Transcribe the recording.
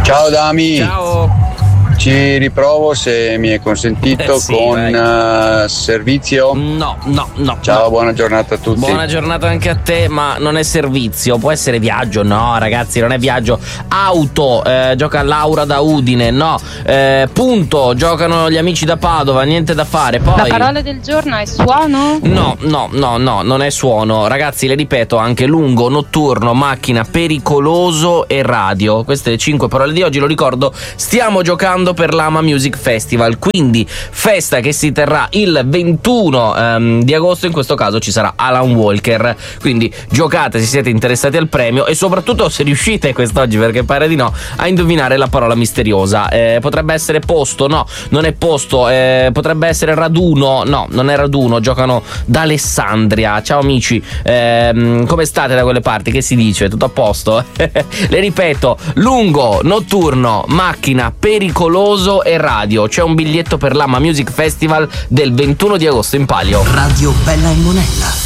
Ciao Dami. Ciao. Ci riprovo se mi è consentito sì, con servizio. No. Ciao, buona giornata a tutti. Buona giornata anche a te, ma non è servizio, può essere viaggio. No ragazzi, non è viaggio. Auto, gioca Laura da Udine. No, punto, giocano gli amici da Padova, niente da fare. Poi la parola del giorno è suono? No, non è suono. Ragazzi, le ripeto, anche lungo, notturno, macchina, pericoloso e radio. Queste le 5 parole di oggi. Lo ricordo, stiamo giocando per l'Ama Music Festival, quindi festa che si terrà il 21 di agosto. In questo caso ci sarà Alan Walker, quindi giocate se siete interessati al premio e soprattutto se riuscite quest'oggi, perché pare di no, a indovinare la parola misteriosa. Potrebbe essere posto, no, non è posto. Potrebbe essere raduno, no, non è raduno. Giocano da Alessandria. Ciao amici, come state da quelle parti? Che si dice? Tutto a posto? Le ripeto, lungo, notturno, macchina, pericoloso e radio. C'è un biglietto per l'Ama Music Festival del 21 di agosto in palio. Radio Bella e Monella.